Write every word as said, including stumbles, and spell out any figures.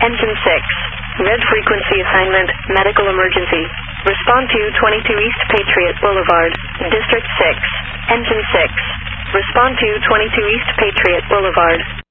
Engine six. Red frequency assignment, medical emergency. Respond to twenty-two East Patriot Boulevard, District six. Engine six. Respond to twenty-two East Patriot Boulevard.